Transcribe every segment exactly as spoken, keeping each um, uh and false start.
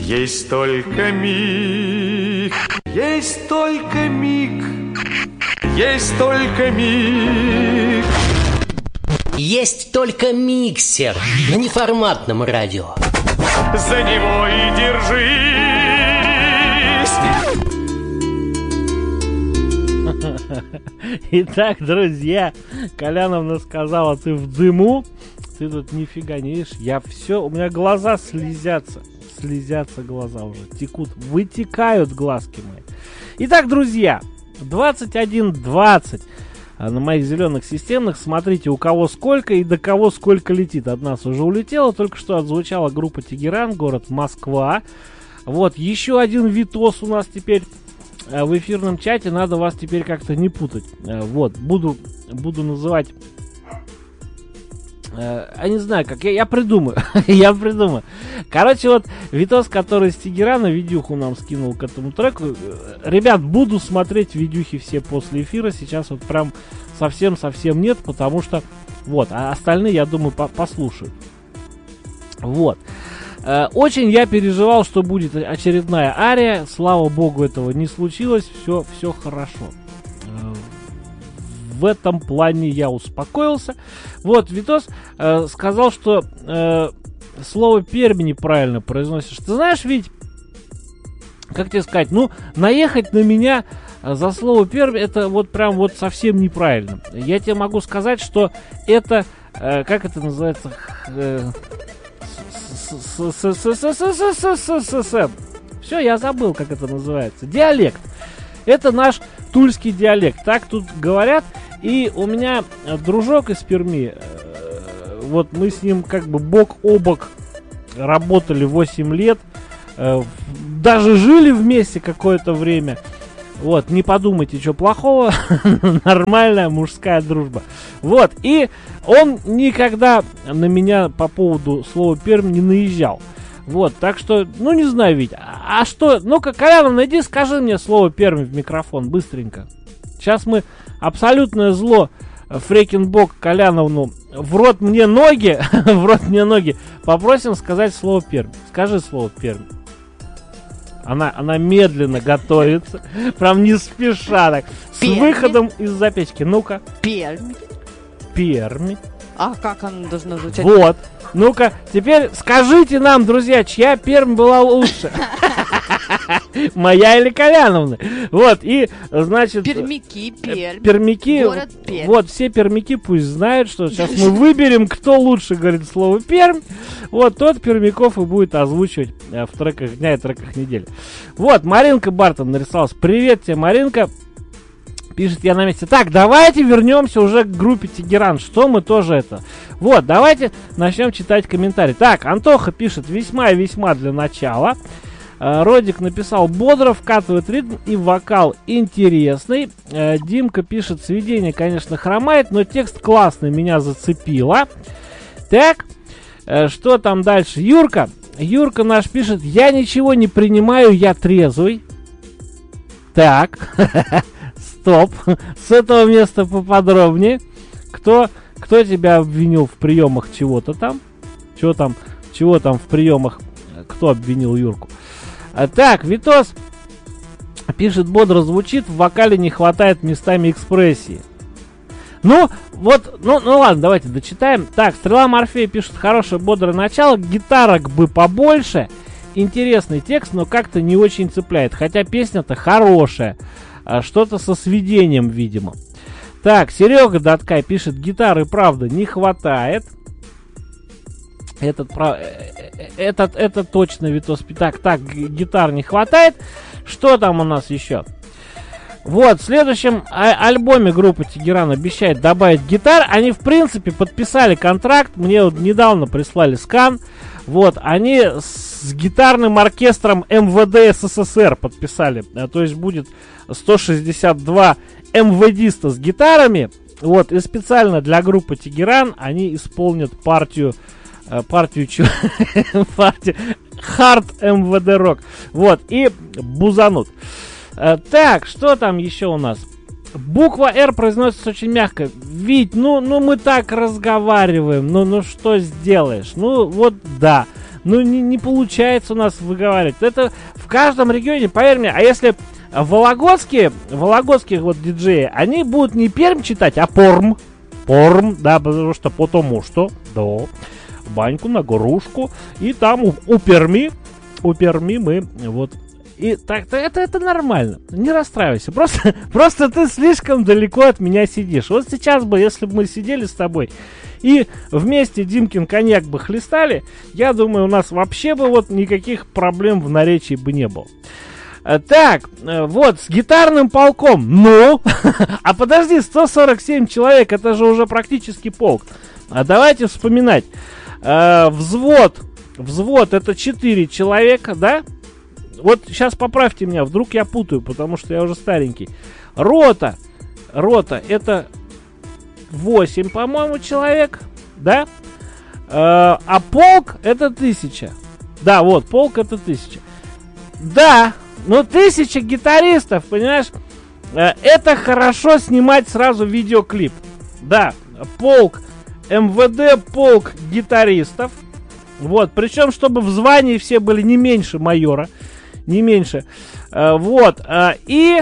Есть только миг, есть только миг, есть только миг. Есть только миксер на неформатном радио. За него и держись. Итак, друзья, Коляновна сказала: ты в дыму, ты тут нифига не видишь. Я все, у меня глаза слезятся. Слезятся глаза уже, текут, вытекают глазки мои. Итак, друзья, двадцать один двадцать на моих зеленых системных. Смотрите, у кого сколько и до кого сколько летит. От нас уже улетело, только что отзвучала группа Тегеран, город Москва. Вот, еще один Витос у нас теперь в эфирном чате. Надо вас теперь как-то не путать. Вот, буду, буду называть... Я не знаю, как, я, я придумаю, я придумаю. Короче, вот Витос, который с Тегерана видюху нам скинул к этому треку. Ребят, буду смотреть видюхи все после эфира. Сейчас вот прям совсем-совсем нет, потому что, вот, а остальные, я думаю, по послушают. Вот. Очень я переживал, что будет очередная ария. Слава богу, этого не случилось. Все, все хорошо. В этом плане я успокоился. Вот, Витос э, сказал, что э, слово Пермь неправильно произносишь. Ты знаешь, ведь, как тебе сказать, ну, наехать на меня за слово Пермь, это вот прям вот совсем неправильно. Я тебе могу сказать, что это, э, как это называется, все, я забыл, как это называется. Диалект. Это наш тульский диалект. Так тут говорят. И у меня дружок из Перми, вот мы с ним как бы бок о бок работали восемь лет, даже жили вместе какое-то время. Вот, не подумайте, что плохого, нормальная мужская дружба. Вот, и он никогда на меня по поводу слова Пермь не наезжал. Вот, так что, ну не знаю, Вить, а, а что, ну-ка, Колян, найди, скажи мне слово Пермь в микрофон, быстренько. Сейчас мы абсолютное зло Фрекенбок Коляновну в рот мне ноги, в рот мне ноги, попросим сказать слово Пермь. Скажи слово Пермь. Она, она медленно готовится, прям не спеша так, с Пермь. Выходом из-за печки. Ну-ка. Пермь. Пермь. А как оно должно звучать? Вот. Ну-ка, теперь скажите нам, друзья, чья Пермь была лучше? Моя или Коляновна? Вот, и, значит... Пермяки, Пермь. Пермяки, город Пермь. вот, все пермяки пусть знают, что сейчас мы выберем, кто лучше говорит слово Пермь. Вот, тот пермяков и будет озвучивать э, в треках дня и треках недели. Вот, Маринка Бартон нарисовалась. Привет тебе, Маринка. Пишет, я на месте. Так, давайте вернемся уже к группе Тегеран. Что мы тоже это... Вот, давайте начнем читать комментарии. Так, Антоха пишет, весьма и весьма для начала. Э, Родик написал, бодро вкатывает ритм и вокал интересный. Э, Димка пишет, сведение, конечно, хромает, но текст классный, меня зацепило. Так, э, что там дальше? Юрка. Юрка наш пишет, я ничего не принимаю, я трезвый. Так, стоп. С этого места поподробнее. Кто, кто тебя обвинил в приемах чего-то там? Чего там, чего там в приемах? Кто обвинил Юрку? А, так, Витос пишет, бодро звучит, в вокале не хватает местами экспрессии. Ну, вот, ну, ну ладно, давайте дочитаем. Так, Стрела Морфея пишет, хорошее бодрое начало, гитарок бы побольше. Интересный текст, но как-то не очень цепляет. Хотя песня-то хорошая. Что-то со сведением, видимо. Так, Серега Даткай пишет, гитары, правда, не хватает. Этот, этот, это точно Витос. Так, так, гитар не хватает. Что там у нас еще? Вот, в следующем а- альбоме группы Тегеран обещает добавить гитар. Они, в принципе, подписали контракт. Мне вот недавно прислали скан. Вот, они с гитарным оркестром эм вэ дэ эс эс эс эр подписали. А, то есть будет сто шестьдесят два эм вэ диста с гитарами. Вот, и специально для группы Тегеран они исполнят партию, э, партию, чего? партию Hard эм вэ дэ Rock. Вот, и бузанут. Э, так, что там еще у нас? Буква R произносится очень мягко. Вить, ну, ну мы так разговариваем. Ну, ну что сделаешь? Ну, вот да. ну не, не получается у нас выговаривать. Это в каждом регионе, поверь мне, а если вологодские, вологодские вот диджеи, они будут не Пермь читать, а Порм. Порм, да, потому что потому что, да, баньку на горушку, и там у, у Перми, у Перми мы вот... И так, это, это нормально, не расстраивайся, просто, просто ты слишком далеко от меня сидишь. Вот сейчас бы, если бы мы сидели с тобой и вместе Димкин коньяк бы хлестали, я думаю, у нас вообще бы вот никаких проблем в наречии бы не было. Так, вот, с гитарным полком, ну, а подожди, сто сорок семь человек, это же уже практически полк. А давайте вспоминать, э, взвод, взвод это четыре человека, да? Вот сейчас поправьте меня, вдруг я путаю, потому что я уже старенький. Рота, рота это восемь, по-моему, человек, да? Э, а полк это тысяча. Да, вот, полк это тысяча. Да, ну тысяча гитаристов, понимаешь? Э, это хорошо снимать сразу видеоклип. Да, полк, эм вэ дэ, полк гитаристов. Вот, причем, чтобы в звании все были не меньше майора. Не меньше. Э, вот. Э, и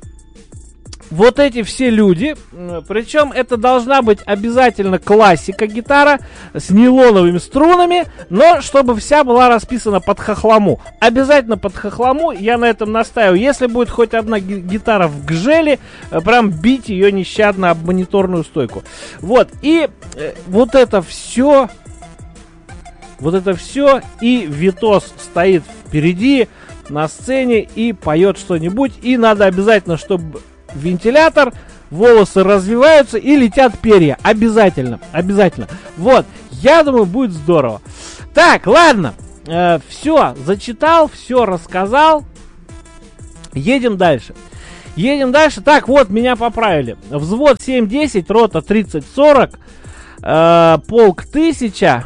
вот эти все люди, э, причем это должна быть обязательно классика гитара с нейлоновыми струнами, но чтобы вся была расписана под хохлому. Обязательно под хохлому, я на этом настаиваю. Если будет хоть одна ги- гитара в гжеле, э, прям бить ее нещадно об мониторную стойку. Вот. И э, вот это все... Вот это все, и Витос стоит впереди на сцене и поет что-нибудь. И надо обязательно, чтобы вентилятор, волосы развиваются и летят перья. Обязательно, обязательно. Вот, я думаю, будет здорово. Так, ладно, э, все, зачитал, все рассказал. Едем дальше. Едем дальше. Так, вот, меня поправили. Взвод семь десять, рота тридцать сорок, э, полк тысяча.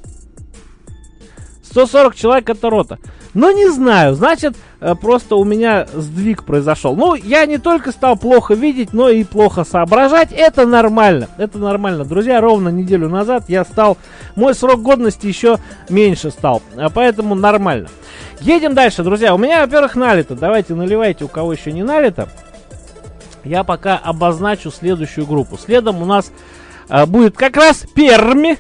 сто сорок человек это рота. Ну, не знаю, значит, просто у меня сдвиг произошел. Ну, я не только стал плохо видеть, но и плохо соображать. Это нормально, это нормально. Друзья, ровно неделю назад я стал... Мой срок годности еще меньше стал, поэтому нормально. Едем дальше, друзья. У меня, во-первых, налито. Давайте наливайте, у кого еще не налито. Я пока обозначу следующую группу. Следом у нас... будет как раз Перми.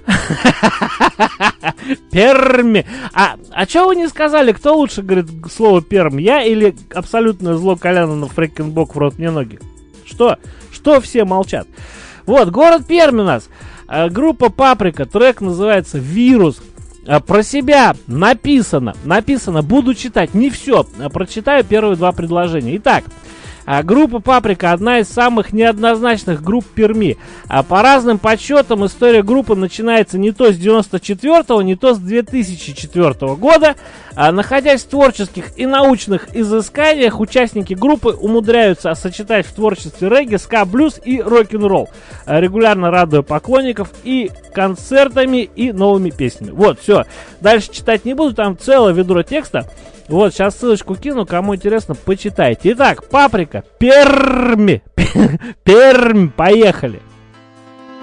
Перми. А, а что вы не сказали, кто лучше говорит слово Перм? Я или абсолютное зло Коляна на фрекенбок в рот мне ноги? Что? Что все молчат? Вот, город Пермь у нас. А, группа Паприка. Трек называется «Вирус». А, про себя написано. Написано. Буду читать. Не все. А, прочитаю первые два предложения. Итак. А, группа Паприка одна из самых неоднозначных групп Перми. А, по разным подсчетам история группы начинается не то с девяносто четвёртого, не то с две тысячи четвёртого года. А, находясь в творческих и научных изысканиях, участники группы умудряются сочетать в творчестве регги, ска, блюз и рок-н-ролл, а, регулярно радуя поклонников и концертами, и новыми песнями. Вот, все. Дальше читать не буду, там целое ведро текста. Вот, сейчас ссылочку кину, кому интересно, почитайте. Итак, Паприка, Перми, Пермь, поехали.